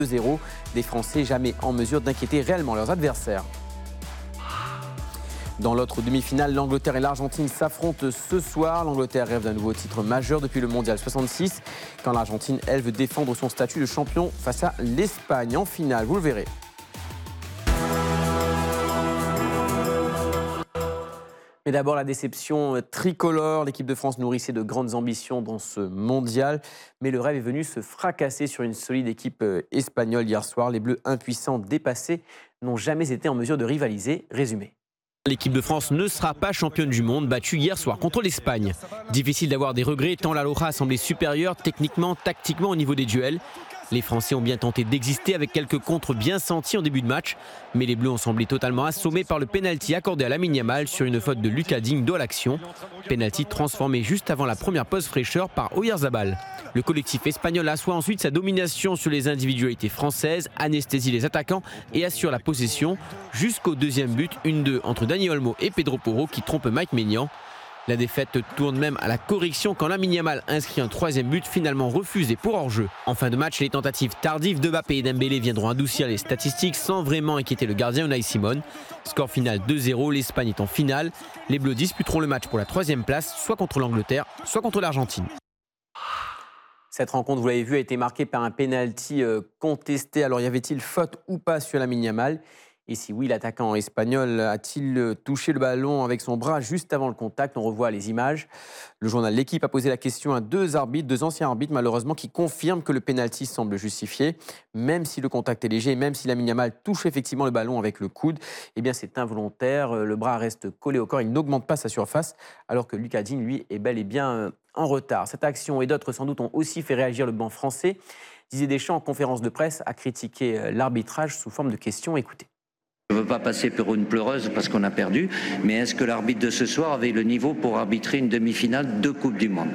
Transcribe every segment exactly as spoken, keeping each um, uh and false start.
deux zéro. Des Français jamais en mesure d'inquiéter réellement leurs adversaires. Dans l'autre demi-finale, l'Angleterre et l'Argentine s'affrontent ce soir. L'Angleterre rêve d'un nouveau titre majeur depuis le Mondial soixante-six, quand l'Argentine, elle, veut défendre son statut de champion face à l'Espagne en finale. Vous le verrez. Mais d'abord, la déception tricolore. L'équipe de France nourrissait de grandes ambitions dans ce mondial. Mais le rêve est venu se fracasser sur une solide équipe espagnole hier soir. Les Bleus impuissants, dépassés, n'ont jamais été en mesure de rivaliser. Résumé. L'équipe de France ne sera pas championne du monde, battue hier soir contre l'Espagne. Difficile d'avoir des regrets tant la Loja semblait supérieure techniquement, tactiquement au niveau des duels. Les Français ont bien tenté d'exister avec quelques contres bien sentis en début de match. Mais les Bleus ont semblé totalement assommés par le pénalty accordé à Lamine Yamal sur une faute de Lucas Digne dans l'action. Pénalty transformé juste avant la première pause fraîcheur par Oyarzabal. Le collectif espagnol assoit ensuite sa domination sur les individualités françaises, anesthésie les attaquants et assure la possession jusqu'au deuxième but, une deux entre Dani Olmo et Pedro Porro qui trompe Mike Maignan. La défaite tourne même à la correction quand Lamine Yamal inscrit un troisième but finalement refusé pour hors-jeu. En fin de match, les tentatives tardives de Mbappé et Dembélé viendront adoucir les statistiques sans vraiment inquiéter le gardien Unai Simon. Score final deux zéro, l'Espagne est en finale. Les Bleus disputeront le match pour la troisième place, soit contre l'Angleterre, soit contre l'Argentine. Cette rencontre, vous l'avez vu, a été marquée par un pénalty contesté. Alors y avait-il faute ou pas sur Lamine Yamal ? Et si oui, l'attaquant espagnol a-t-il touché le ballon avec son bras juste avant le contact? On revoit les images. Le journal L'Équipe a posé la question à deux arbitres, deux anciens arbitres malheureusement, qui confirment que le pénalty semble justifié. Même si le contact est léger, même si Lamine Yamal touche effectivement le ballon avec le coude, eh bien c'est involontaire. Le bras reste collé au corps, il n'augmente pas sa surface, alors que Lucas Digne, lui, est bel et bien en retard. Cette action et d'autres sans doute ont aussi fait réagir le banc français. Didier Deschamps, en conférence de presse, a critiqué l'arbitrage sous forme de questions. Écoutez. Je ne veux pas passer pour une pleureuse parce qu'on a perdu, mais est-ce que l'arbitre de ce soir avait le niveau pour arbitrer une demi-finale de Coupe du Monde?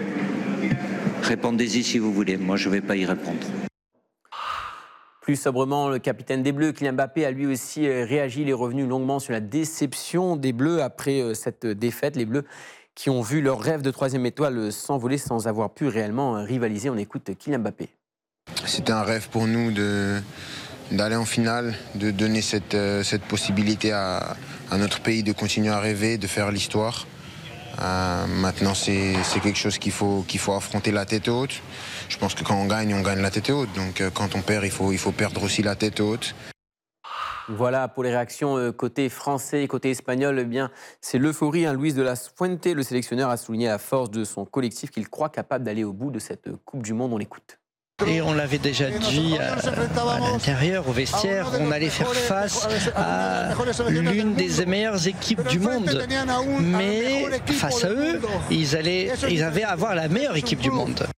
Répondez-y si vous voulez, moi je ne vais pas y répondre. Plus sobrement, le capitaine des Bleus, Kylian Mbappé, a lui aussi réagi. Il est revenu longuement sur la déception des Bleus après cette défaite. Les Bleus qui ont vu leur rêve de troisième étoile s'envoler sans avoir pu réellement rivaliser. On écoute Kylian Mbappé. C'était un rêve pour nous de... d'aller en finale, de donner cette, euh, cette possibilité à, à notre pays de continuer à rêver, de faire l'histoire. Euh, maintenant, c'est, c'est quelque chose qu'il faut, qu'il faut affronter la tête haute. Je pense que quand on gagne, on gagne la tête haute. Donc euh, quand on perd, il faut, il faut perdre aussi la tête haute. Voilà pour les réactions côté français et côté espagnol. Eh bien, c'est l'euphorie. Hein. Luis de la Fuente, le sélectionneur, a souligné la force de son collectif qu'il croit capable d'aller au bout de cette Coupe du Monde. On l'écoute. Et on l'avait déjà dit à, à l'intérieur, au vestiaire, on allait faire face à l'une des meilleures équipes du monde. Mais face à eux, ils, allaient, ils avaient à avoir la meilleure équipe du monde.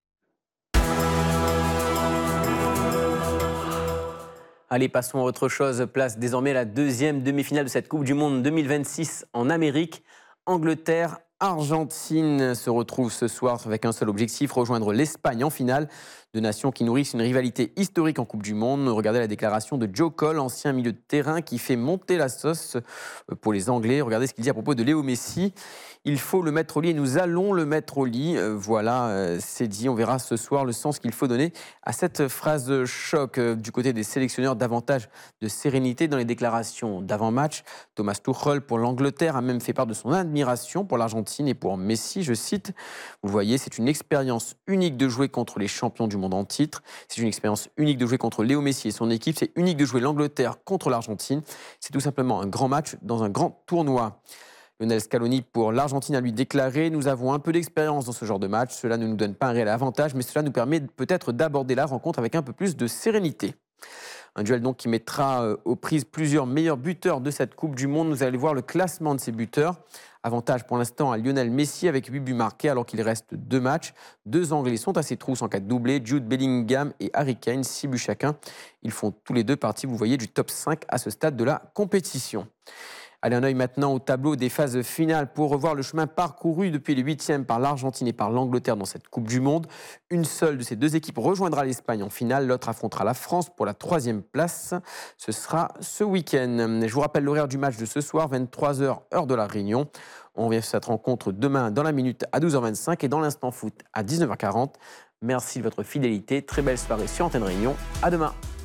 Allez, passons à autre chose. Place désormais à la deuxième demi-finale de cette Coupe du Monde deux mille vingt-six en Amérique. Angleterre, Argentine se retrouvent ce soir avec un seul objectif, rejoindre l'Espagne en finale. Deux nations qui nourrissent une rivalité historique en Coupe du Monde. Regardez la déclaration de Joe Cole, ancien milieu de terrain, qui fait monter la sauce pour les Anglais. Regardez ce qu'il dit à propos de Léo Messi. Il faut le mettre au lit et nous allons le mettre au lit. Voilà, c'est dit. On verra ce soir le sens qu'il faut donner à cette phrase choc. Du côté des sélectionneurs, davantage de sérénité dans les déclarations d'avant-match. Thomas Tuchel pour l'Angleterre a même fait part de son admiration pour l'Argentine et pour Messi. Je cite, vous le voyez, c'est une expérience unique de jouer contre les champions du monde en titre. C'est une expérience unique de jouer contre Léo Messi et son équipe. C'est unique de jouer l'Angleterre contre l'Argentine. C'est tout simplement un grand match dans un grand tournoi. Lionel Scaloni pour l'Argentine a lui déclaré « Nous avons un peu d'expérience dans ce genre de match. Cela ne nous donne pas un réel avantage, mais cela nous permet peut-être d'aborder la rencontre avec un peu plus de sérénité. » Un duel donc qui mettra aux prises plusieurs meilleurs buteurs de cette Coupe du Monde. Nous allons voir le classement de ces buteurs. Avantage pour l'instant à Lionel Messi avec huit buts marqués alors qu'il reste deux matchs. Deux Anglais sont à ses trousses en cas de doublé. Jude Bellingham et Harry Kane, six buts chacun. Ils font tous les deux partie, vous voyez, du top cinq à ce stade de la compétition. Allez, un œil maintenant au tableau des phases finales pour revoir le chemin parcouru depuis les huitièmes par l'Argentine et par l'Angleterre dans cette Coupe du Monde. Une seule de ces deux équipes rejoindra l'Espagne en finale, l'autre affrontera la France pour la troisième place. Ce sera ce week-end. Je vous rappelle l'horaire du match de ce soir, vingt-trois heures, heure de la Réunion. On revient sur cette rencontre demain dans la minute à douze heures vingt-cinq et dans l'instant foot à dix-neuf heures quarante. Merci de votre fidélité. Très belle soirée sur Antenne Réunion. À demain.